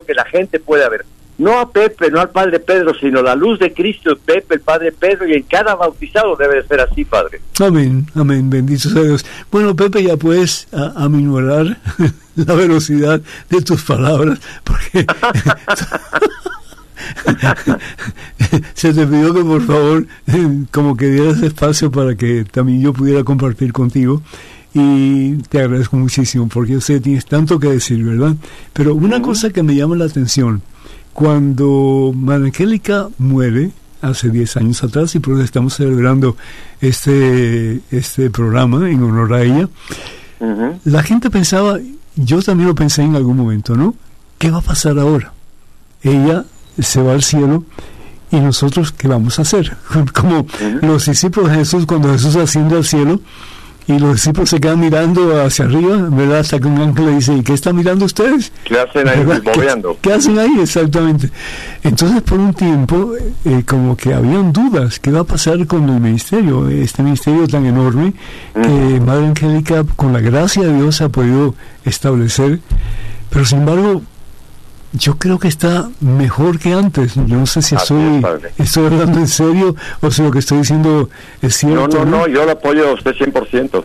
que la gente pueda ver. No a Pepe, no al Padre Pedro, sino la luz de Cristo en Pepe, el Padre Pedro, y en cada bautizado debe de ser así, Padre. Amén, amén, bendito sea Dios. Bueno, Pepe, ya puedes aminorar la velocidad de tus palabras, porque se te pidió que por favor como que dieras espacio para que también yo pudiera compartir contigo, y te agradezco muchísimo porque yo sé que tienes tanto que decir, ¿verdad? Pero una cosa que me llama la atención, cuando Madre Angélica muere hace 10 años atrás, y por eso estamos celebrando este programa en honor a ella, la gente pensaba, yo también lo pensé en algún momento, ¿no? ¿Qué va a pasar ahora? Ella se va al cielo, y nosotros, ¿qué vamos a hacer? Como los discípulos de Jesús, cuando Jesús asciende al cielo, y los discípulos se quedan mirando hacia arriba, ¿verdad? Hasta que un ángel le dice, ¿y qué están mirando ustedes? ¿Qué hacen ahí moviendo? ¿Qué hacen ahí? Exactamente. Entonces, por un tiempo, como que habían dudas, ¿qué va a pasar con el ministerio? Este ministerio tan enorme que Madre Angélica, con la gracia de Dios, ha podido establecer, pero sin embargo, yo creo que está mejor que antes. Yo no sé si estoy hablando en serio o si lo que estoy diciendo es cierto. No, yo lo apoyo a usted 100%.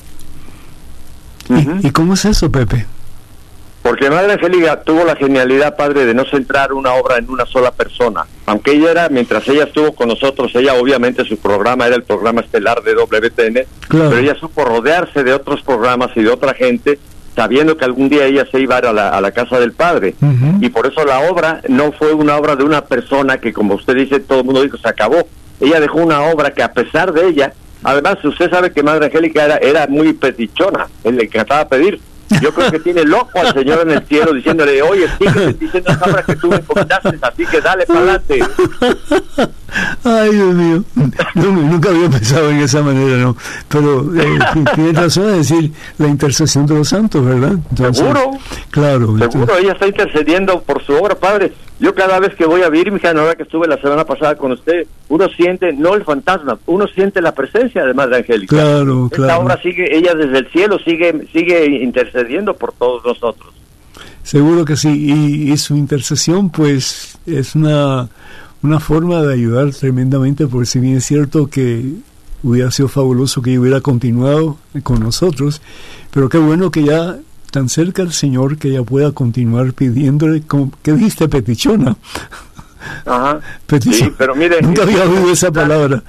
¿Y cómo es eso, Pepe? Porque Madre Angélica tuvo la genialidad, Padre, de no centrar una obra en una sola persona. Aunque mientras ella estuvo con nosotros, ella obviamente su programa era el programa estelar de WTN, claro, pero ella supo rodearse de otros programas y de otra gente, sabiendo que algún día ella se iba a la casa del Padre. Y por eso la obra no fue una obra de una persona que, como usted dice, todo el mundo dijo, se acabó. Ella dejó una obra que, a pesar de ella, además usted sabe que Madre Angélica era muy petichona, él le encantaba pedir. Yo creo que tiene loco al Señor en el cielo diciéndole, oye, sígueme diciendo las obras que tú me encomendaste, así que dale para adelante. Ay, Dios mío, nunca había pensado en esa manera, ¿no? Pero tienes razón de decir la intercesión de los santos, ¿verdad? Entonces, seguro, claro. Seguro, ella está intercediendo por su obra, Padre. Yo cada vez que voy a Birmingham, ahora que estuve la semana pasada con usted, uno siente, no el fantasma, uno siente la presencia de Madre Angélica. Claro, claro. Esta obra sigue, ella desde el cielo sigue intercediendo por todos nosotros. Seguro que sí, y su intercesión pues es una forma de ayudar tremendamente, porque si bien es cierto que hubiera sido fabuloso que ella hubiera continuado con nosotros, pero qué bueno que ya tan cerca al Señor que ella pueda continuar pidiéndole, como que dijiste, petichona. Ajá. Petición. Sí, pero mire, nunca había oído esa palabra.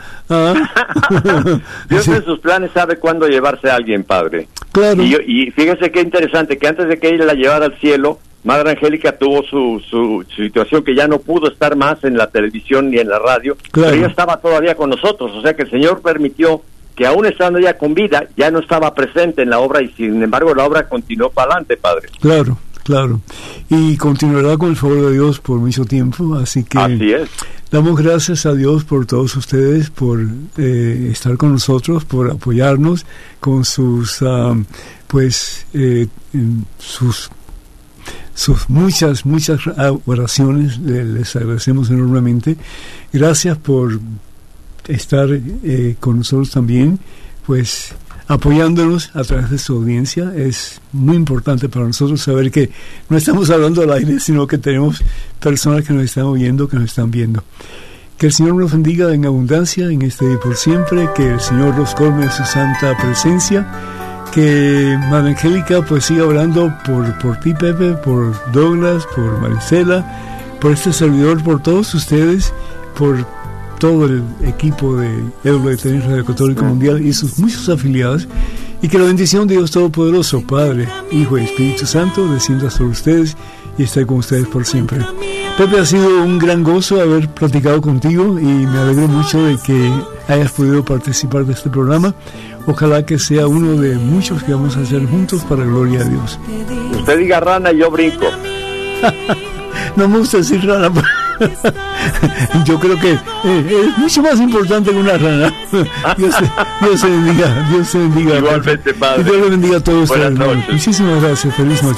Dios en sus planes sabe cuándo llevarse a alguien, Padre. Claro. Y fíjese qué interesante, que antes de que ella la llevara al cielo, Madre Angélica tuvo su situación, que ya no pudo estar más en la televisión ni en la radio, claro, pero ella estaba todavía con nosotros, o sea que el Señor permitió que aún estando ella con vida, ya no estaba presente en la obra, y sin embargo la obra continuó para adelante, Padre. Claro, claro. Y continuará con el favor de Dios por mucho tiempo, así que así es. Damos gracias a Dios por todos ustedes, por estar con nosotros, por apoyarnos con sus sus muchas oraciones. Les agradecemos enormemente. Gracias por estar con nosotros también, pues apoyándonos a través de su audiencia. Es muy importante para nosotros saber que no estamos hablando al aire, sino que tenemos personas que nos están oyendo, que nos están viendo. Que el Señor nos bendiga en abundancia en este día y por siempre, que el Señor los colme de su santa presencia, que Madre Angélica pues siga orando por ti, Pepe, por Douglas, por Maricela, por este servidor, por todos ustedes, por todo el equipo de WTN Radio Católico Mundial y sus muchos afiliados, y que la bendición de Dios Todopoderoso, Padre, Hijo y Espíritu Santo, descienda sobre ustedes y esté con ustedes por siempre. Pepe, ha sido un gran gozo haber platicado contigo y me alegro mucho de que hayas podido participar de este programa. Ojalá que sea uno de muchos que vamos a hacer juntos para la gloria de Dios. Usted diga rana y yo brinco. No me gusta decir rana. Yo creo que es mucho más importante que una rana. Dios se bendiga. Igualmente, Padre. Y Dios le bendiga a todos ustedes. Muchísimas gracias. Feliz noche.